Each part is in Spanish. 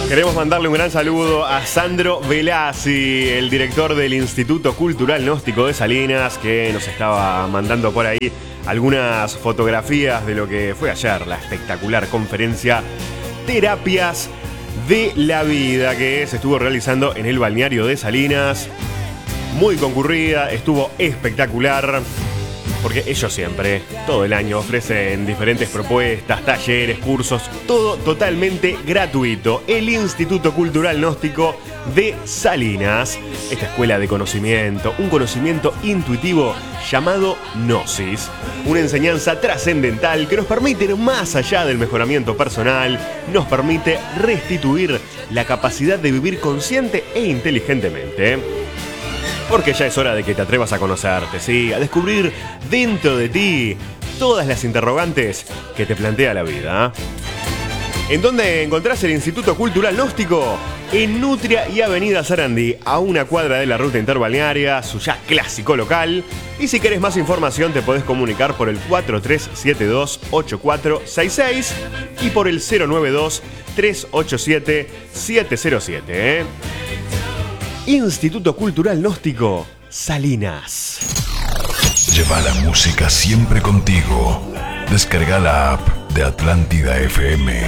Queremos mandarle un gran saludo a Sandro Velazzi, el director del Instituto Cultural Gnóstico de Salinas, que nos estaba mandando por ahí algunas fotografías de lo que fue ayer la espectacular conferencia Terapias de la Vida que se estuvo realizando en el balneario de Salinas. Muy concurrida, estuvo espectacular. Porque ellos siempre, todo el año, ofrecen diferentes propuestas, talleres, cursos, todo totalmente gratuito. El Instituto Cultural Gnóstico de Salinas, esta escuela de conocimiento, un conocimiento intuitivo llamado Gnosis. Una enseñanza trascendental que nos permite ir más allá del mejoramiento personal, nos permite restituir la capacidad de vivir consciente e inteligentemente. Porque ya es hora de que te atrevas a conocerte, ¿sí? A descubrir dentro de ti todas las interrogantes que te plantea la vida. ¿En dónde encontrás el Instituto Cultural Gnóstico? En Nutria y Avenida Sarandí, a una cuadra de la ruta interbalnearia, su ya clásico local. Y si querés más información te podés comunicar por el 4372-8466 y por el 092-387-707, Instituto Cultural Gnóstico Salinas. Lleva la música siempre contigo. Descarga la app de Atlántida FM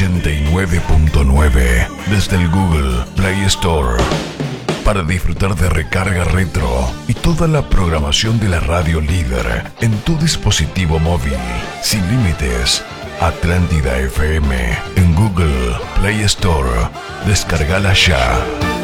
89.9 desde el Google Play Store para disfrutar de recarga retro y toda la programación de la radio líder en tu dispositivo móvil. Sin límites. Atlántida FM en Google Play Store. Descargala ya.